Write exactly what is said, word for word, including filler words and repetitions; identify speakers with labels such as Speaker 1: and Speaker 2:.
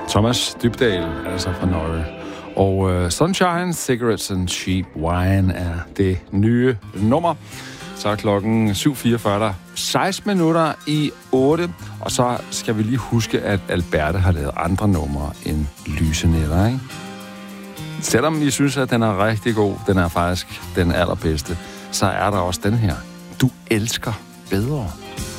Speaker 1: Thomas Dybdahl, altså fra Norge. Og uh, Sunshine, Cigarettes and Cheap Wine er det nye nummer. Så er klokken syv fireogfyrre, seksten minutter i otte. Og så skal vi lige huske, at Alberte har lavet andre numre end Lysenætter, ikke? Selvom I synes, at den er rigtig god, den er faktisk den allerbedste, så er der også den her. Du elsker bedre.